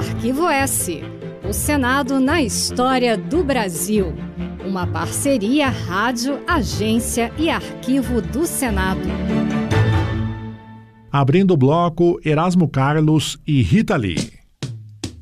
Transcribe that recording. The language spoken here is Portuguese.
Arquivo S, o Senado na história do Brasil. Uma parceria Rádio, Agência e Arquivo do Senado. Abrindo o bloco, Erasmo Carlos e Rita Lee.